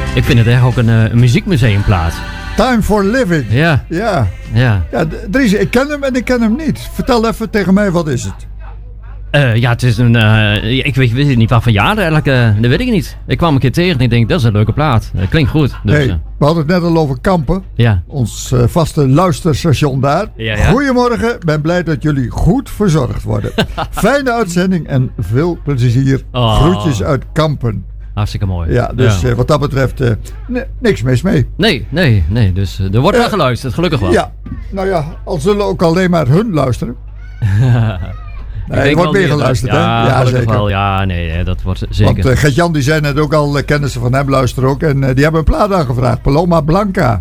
Ik vind het echt ook een muziekmuseumplaat. Time for Living. Ja. Ja, Dries, ik ken hem en ik ken hem niet. Vertel even tegen mij, wat is het? Het is een... ik weet niet wat voor jaar eigenlijk. Dat weet ik niet. Ik kwam een keer tegen en ik denk, dat is een leuke plaat. Dat klinkt goed. Dus, Hey, we hadden het net al over Kampen. Ja. Ons vaste luisterstation daar. Ja. Goedemorgen, ben blij dat jullie goed verzorgd worden. Fijne uitzending en veel plezier. Groetjes uit Kampen. Hartstikke mooi. Ja, dus wat dat betreft niks mis mee. Nee. Dus er wordt wel geluisterd, gelukkig wel. Ja, nou ja, al zullen ook alleen maar hun luisteren. Nee, er wordt meer geluisterd, hè? Ja, zeker. Wel. Ja, nee, dat wordt zeker. Want Gert-Jan, die zei net ook al, kennissen van hem luisteren ook. En die hebben een plaat aangevraagd. Paloma Blanca.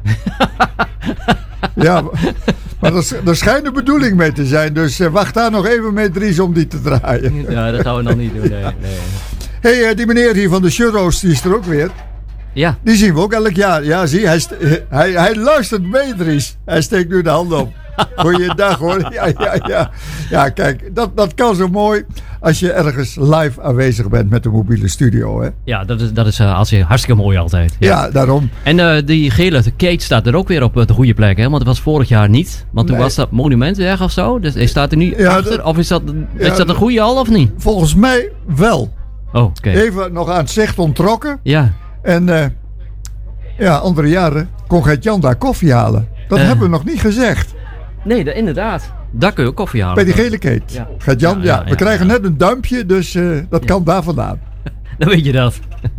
Ja, maar er schijnt een bedoeling mee te zijn. Dus wacht daar nog even mee, Dries, om die te draaien. Ja, dat gaan we nog niet doen, nee. Hey, die meneer hier van de churros, die is er ook weer. Ja. Die zien we ook elk jaar. Ja, zie, hij luistert mee, Dries. Hij steekt nu de hand op. Goeiedag hoor. Ja. Ja, kijk, dat kan zo mooi als je ergens live aanwezig bent met de mobiele studio, hè? Ja, dat is hartstikke mooi altijd. Ja, daarom. En die gele Kate staat er ook weer op de goede plek, hè? Want het was vorig jaar niet. Want toen was dat monument weg of zo. Dus hij staat er nu achter. Of is dat een goede al of niet? Volgens mij wel. Oh, oké. Even nog aan het zicht onttrokken. Ja. En andere jaren kon Gert-Jan daar koffie halen. Dat hebben we nog niet gezegd. Nee, inderdaad. Daar kun je ook koffie halen. Bij die gele Kate. Ja. Gert-Jan, we krijgen net een duimpje, dus dat kan daar vandaan. Dan weet je dat.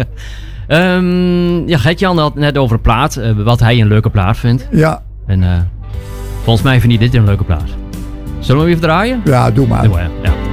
Gert-Jan had net over een plaat, wat hij een leuke plaat vindt. Ja. En volgens mij vind hij dit een leuke plaat. Zullen we hem even draaien? Ja, doe maar. Ja.